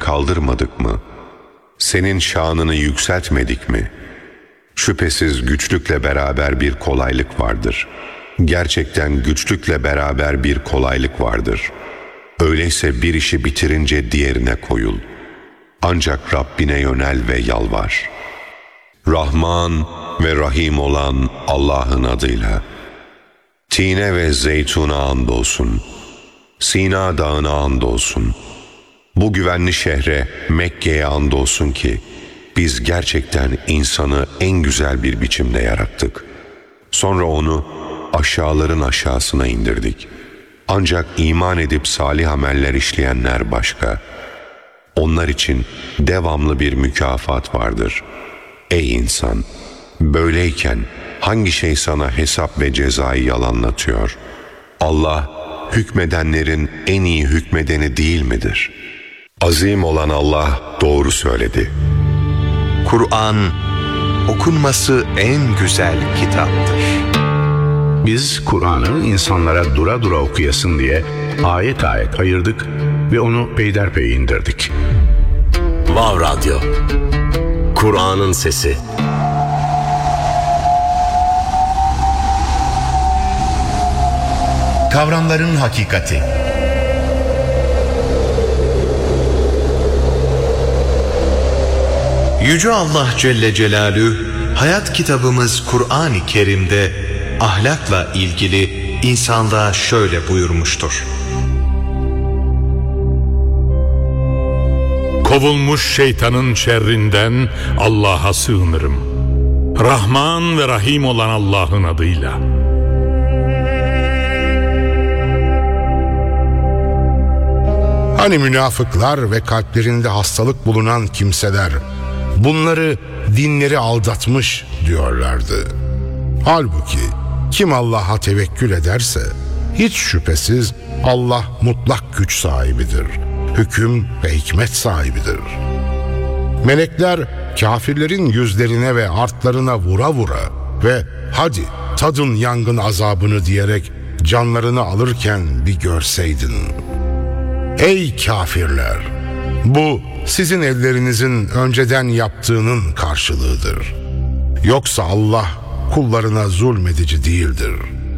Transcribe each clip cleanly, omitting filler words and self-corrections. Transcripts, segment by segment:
kaldırmadık mı? Senin şanını yükseltmedik mi? Şüphesiz güçlükle beraber bir kolaylık vardır. Gerçekten güçlükle beraber bir kolaylık vardır. Öyleyse bir işi bitirince diğerine koyul. Ancak Rabbine yönel ve yalvar. Rahman ve Rahim olan Allah'ın adıyla. Tine ve zeytuna andolsun. Sina dağına andolsun. Bu güvenli şehre, Mekke'ye andolsun ki biz gerçekten insanı en güzel bir biçimde yarattık. Sonra onu aşağıların aşağısına indirdik. Ancak iman edip salih ameller işleyenler başka. Onlar için devamlı bir mükafat vardır. Ey insan! Böyleyken hangi şey sana hesap ve cezayı yalanlatıyor? Allah hükmedenlerin en iyi hükmedeni değil midir? Azim olan Allah doğru söyledi. Kur'an okunması en güzel kitaptır. Biz Kur'an'ı insanlara dura dura okuyasın diye ayet ayet ayırdık ve onu peyderpey indirdik. Vav Radyo, Kur'an'ın sesi. Kavramların hakikati. Yüce Allah Celle Celaluhu hayat kitabımız Kur'an-ı Kerim'de ahlakla ilgili insanlığa şöyle buyurmuştur. Kovulmuş şeytanın şerrinden Allah'a sığınırım. Rahman ve Rahim olan Allah'ın adıyla. Hani münafıklar ve kalplerinde hastalık bulunan kimseler bunları dinleri aldatmış diyorlardı. Halbuki kim Allah'a tevekkül ederse hiç şüphesiz Allah mutlak güç sahibidir, hüküm ve hikmet sahibidir. Melekler kafirlerin yüzlerine ve artlarına vura vura ve hadi tadın yangın azabını diyerek canlarını alırken bir görseydin. Ey kafirler! Bu sizin ellerinizin önceden yaptığının karşılığıdır. Yoksa Allah kullarına zulmedici değildir.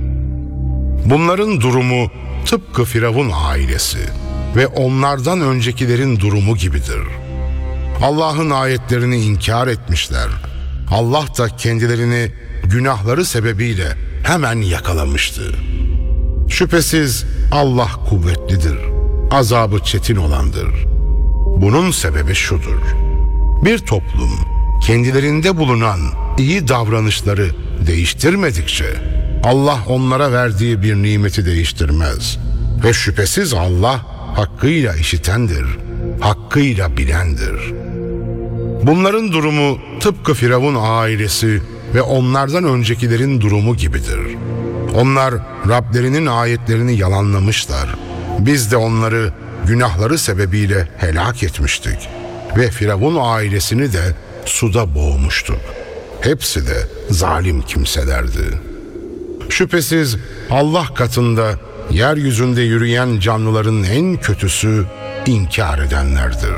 Bunların durumu tıpkı Firavun ailesi ve onlardan öncekilerin durumu gibidir. Allah'ın ayetlerini inkar etmişler. Allah da kendilerini günahları sebebiyle hemen yakalamıştı. Şüphesiz Allah kuvvetlidir, azabı çetin olandır. Bunun sebebi şudur: bir toplum kendilerinde bulunan iyi davranışları değiştirmedikçe Allah onlara verdiği bir nimeti değiştirmez. Ve şüphesiz Allah hakkıyla işitendir, hakkıyla bilendir. Bunların durumu tıpkı Firavun ailesi ve onlardan öncekilerin durumu gibidir. Onlar Rablerinin ayetlerini yalanlamışlar. Biz de onları günahları sebebiyle helak etmiştik ve Firavun ailesini de suda boğmuştuk. Hepsi de zalim kimselerdi. Şüphesiz Allah katında yeryüzünde yürüyen canlıların en kötüsü inkar edenlerdir.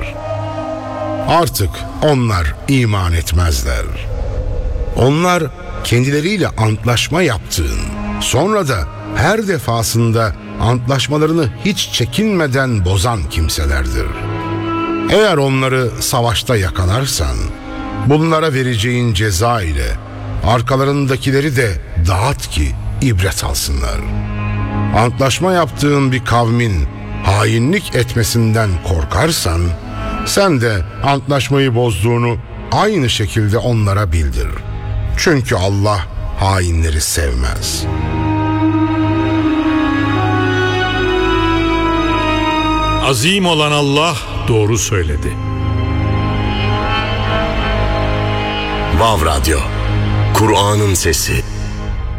Artık onlar iman etmezler. Onlar kendileriyle antlaşma yaptığın, sonra da her defasında antlaşmalarını hiç çekinmeden bozan kimselerdir. Eğer onları savaşta yakalarsan, bunlara vereceğin ceza ile arkalarındakileri de dağıt ki ibret alsınlar. Antlaşma yaptığın bir kavmin hainlik etmesinden korkarsan, sen de antlaşmayı bozduğunu aynı şekilde onlara bildir. Çünkü Allah hainleri sevmez. Azim olan Allah doğru söyledi. Vav Radyo, Kur'an'ın sesi.